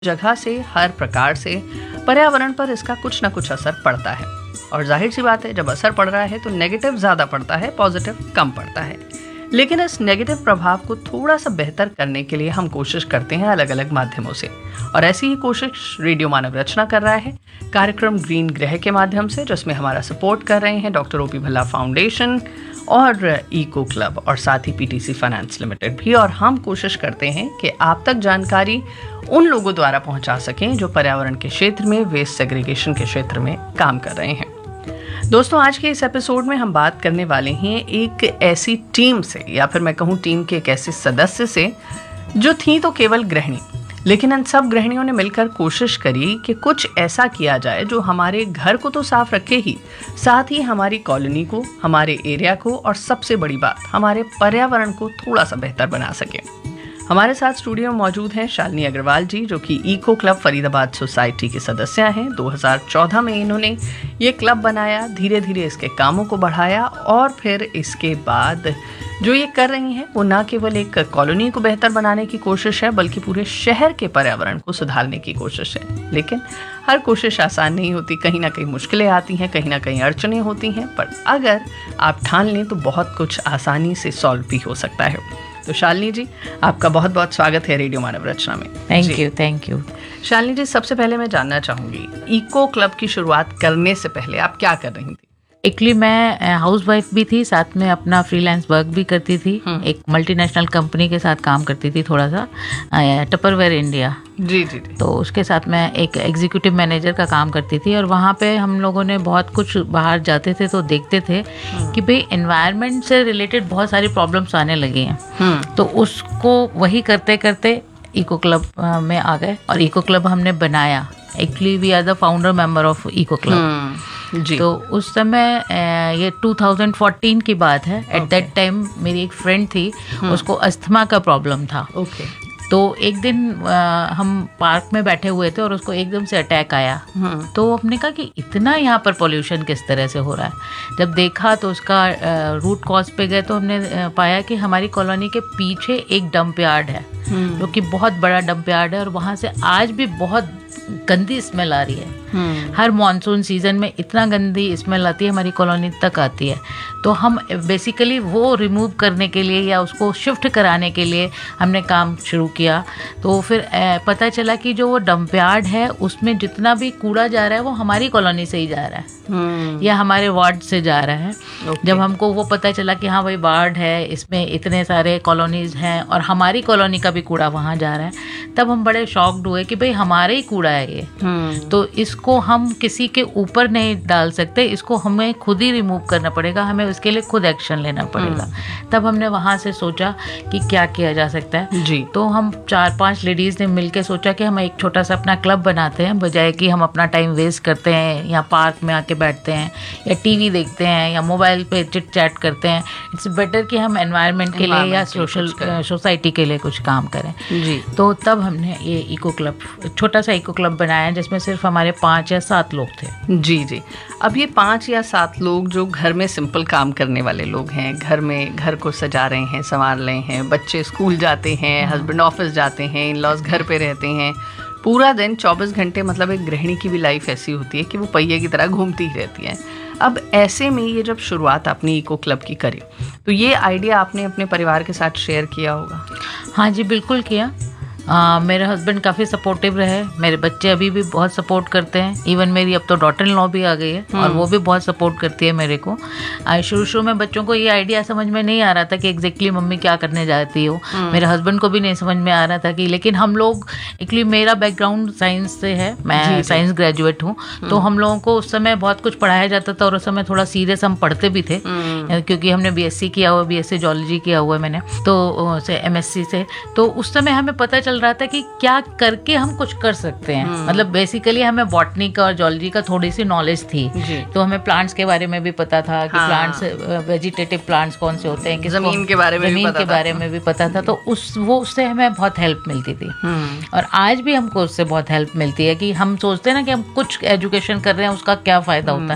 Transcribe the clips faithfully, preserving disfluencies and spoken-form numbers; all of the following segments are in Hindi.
जगह से, हर प्रकार से पर्यावरण पर इसका कुछ ना कुछ असर पड़ता है। और जाहिर सी बात है, जब असर पड़ रहा है तो नेगेटिव ज़्यादा पड़ता है, पॉजिटिव कम पड़ता है। लेकिन इस नेगेटिव प्रभाव को थोड़ा सा बेहतर करने के लिए हम कोशिश करते हैं अलग अलग माध्यमों से, और ऐसी ही कोशिश रेडियो मानव रचना कर रहा है कार्यक्रम ग्रीन ग्रह के माध्यम से, जिसमें हमारा सपोर्ट कर रहे हैं डॉक्टर ओपी भल्ला फाउंडेशन और इको क्लब और साथ ही पीटीसी फाइनेंस लिमिटेड भी। और हम कोशिश करते हैं कि आप तक जानकारी उन लोगों द्वारा पहुंचा सकें जो पर्यावरण के क्षेत्र में, वेस्ट सेग्रीगेशन के क्षेत्र में काम कर रहे हैं। दोस्तों, आज के इस एपिसोड में हम बात करने वाले हैं एक ऐसी टीम से, या फिर मैं कहूँ टीम के एक ऐसे सदस्य से जो थी तो केवल गृहिणी, लेकिन इन सब गृहिणियों ने मिलकर कोशिश करी कि कुछ ऐसा किया जाए जो हमारे घर को तो साफ रखे ही, साथ ही हमारी कॉलोनी को, हमारे एरिया को, और सबसे बड़ी बात हमारे पर्यावरण को थोड़ा सा बेहतर बना सके। हमारे साथ स्टूडियो में मौजूद हैं शालिनी अग्रवाल जी, जो कि इको क्लब फरीदाबाद सोसाइटी के सदस्य हैं। दो हज़ार चौदह में इन्होंने ये क्लब बनाया, धीरे धीरे इसके कामों को बढ़ाया, और फिर इसके बाद जो ये कर रही हैं वो ना केवल एक कॉलोनी को बेहतर बनाने की कोशिश है, बल्कि पूरे शहर के पर्यावरण को सुधारने की कोशिश है। लेकिन हर कोशिश आसान नहीं होती, कहीं ना कहीं मुश्किलें आती हैं, कहीं ना कहीं अड़चनें होती हैं, पर अगर आप ठान लें तो बहुत कुछ आसानी से सॉल्व भी हो सकता है। तो शालिनी जी, आपका बहुत बहुत स्वागत है रेडियो मानव रचना में। Thank you thank you Shalini जी, सबसे पहले मैं जानना चाहूँगी, इको क्लब की शुरुआत करने से पहले आप क्या कर रही थी? एक्चुअली मैं हाउस वाइफ भी थी, साथ में अपना फ्रीलांस वर्क भी करती थी। एक मल्टीनेशनल कंपनी के साथ काम करती थी, थोड़ा सा टपरवेयर इंडिया। जी जी जी। तो उसके साथ मैं एक एग्जीक्यूटिव मैनेजर का काम करती थी, और वहाँ पे हम लोगों ने बहुत कुछ, बाहर जाते थे तो देखते थे कि भाई एनवायरनमेंट से रिलेटेड बहुत सारी प्रॉब्लम्स आने लगी हैं। तो उसको वही करते करते इको क्लब में आ गए, और इको क्लब हमने बनाया। Actually we are the founder member of eco club. जी। तो उस समय ये दो हज़ार चौदह की बात है। एट दैट टाइम मेरी एक फ्रेंड थी, उसको अस्थमा का प्रॉब्लम था। ओके। तो एक दिन आ, हम पार्क में बैठे हुए थे और उसको एकदम से अटैक आया। तो हमने कहा कि इतना यहाँ पर पोल्यूशन किस तरह से हो रहा है। जब देखा तो उसका रूट कॉज पे गए तो हमने पाया कि हमारी कॉलोनी के पीछे एक डंप यार्ड है, जो कि बहुत बड़ा डंप यार्ड है, और वहाँ से आज भी बहुत गंदी स्मेल आ रही है। हर मॉनसून सीजन में इतना गंदी स्मेल आती है, हमारी कॉलोनी तक आती है। तो हम बेसिकली वो रिमूव करने के लिए या उसको शिफ्ट कराने के लिए हमने काम शुरू किया। तो फिर पता चला कि जो वो डंप यार्ड है उसमें जितना भी कूड़ा जा रहा है वो हमारी कॉलोनी से ही जा रहा है, या हमारे वार्ड से जा रहा है। okay. जब हमको वो पता चला कि हाँ भाई वार्ड है, इसमें इतने सारे कॉलोनीज हैं और हमारी कॉलोनी का भी कूड़ा वहाँ जा रहा है, तब हम बड़े शॉक्ड हुए कि भाई हमारे ही कूड़ा है ये। तो इसको हम किसी के ऊपर नहीं डाल सकते, इसको हमें खुद ही रिमूव करना पड़ेगा, हमें उसके लिए खुद एक्शन लेना पड़ेगा। तब हमने वहाँ से सोचा कि क्या किया जा सकता है। जी। तो हम चार पांच लेडीज ने मिलकर सोचा कि हम एक छोटा सा अपना क्लब बनाते हैं, बजाय कि हम अपना टाइम वेस्ट करते हैं या पार्क में आके बैठते हैं या टीवी देखते हैं या मोबाइल पे चिट चैट करते हैं। इट्स बेटर कि हम एनवायरनमेंट के लिए या सोशल सोसाइटी के लिए कुछ काम करें। जी। तो तब हमने ये इको क्लब, छोटा सा इको क्लब बनाया, जिसमें सिर्फ हमारे पाँच या सात लोग थे। जी जी। अब ये पाँच या सात लोग जो घर में सिंपल काम करने वाले लोग हैं, घर में घर को सजा रहे हैं, संवार रहे हैं, बच्चे स्कूल जाते हैं, हस्बैंड ऑफिस जाते हैं, इन लॉज घर पे रहते हैं, पूरा दिन चौबीस घंटे, मतलब एक गृहिणी की भी लाइफ ऐसी होती है कि वो पहिए की तरह घूमती ही रहती है। अब ऐसे में ये जब शुरुआत अपनी इको क्लब की करी, तो ये आइडिया आपने अपने परिवार के साथ शेयर किया होगा? हाँ जी, बिल्कुल किया। आ, मेरे हस्बैंड काफ़ी सपोर्टिव रहे, मेरे बच्चे अभी भी बहुत सपोर्ट करते हैं। इवन मेरी अब तो डॉटर इन लॉ भी आ गई है और वो भी बहुत सपोर्ट करती है मेरे को। शुरू शुरू में बच्चों को ये आइडिया समझ में नहीं आ रहा था कि एग्जैक्टली मम्मी क्या करने जाती हो। मेरे हस्बैंड को भी नहीं समझ में आ रहा था कि, लेकिन हम लोग, एक्चुअली मेरा बैकग्राउंड साइंस से है, मैं साइंस ग्रेजुएट हूँ, तो हम लोगों को उस समय बहुत कुछ पढ़ाया जाता था और उस समय थोड़ा सीरियस हम पढ़ते भी थे, क्योंकि हमने बी एस सी किया हुआ, बी एस सी जोलॉजी किया हुआ है मैंने, तो से एम एस सी से। तो उस समय हमें पता चल रहा था कि क्या करके हम कुछ कर सकते हैं। मतलब बेसिकली हमें बॉटनी का और जोलॉजी का थोड़ी सी नॉलेज थी, तो हमें प्लांट्स के बारे में भी पता था कि हाँ। प्लांट्स, वेजिटेटिव प्लांट्स कौन से होते हैं, जमीन के बारे में जमीन भी पता के था। बारे में भी पता था। तो उस वो उससे हमें बहुत हेल्प मिलती थी, और आज भी हमको उससे बहुत हेल्प मिलती है कि हम सोचते हैं ना कि हम कुछ एजुकेशन कर रहे हैं, उसका क्या फायदा होता है।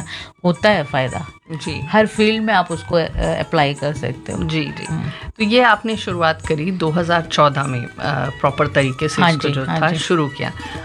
होता है फायदा। जी, हर फील्ड में आप उसको अप्लाई कर सकते हो। जी जी। तो ये आपने शुरुआत करी दो हज़ार चौदह में, प्रॉपर तरीके से हाँ इसको जी, जो हाँ था जी। शुरू किया।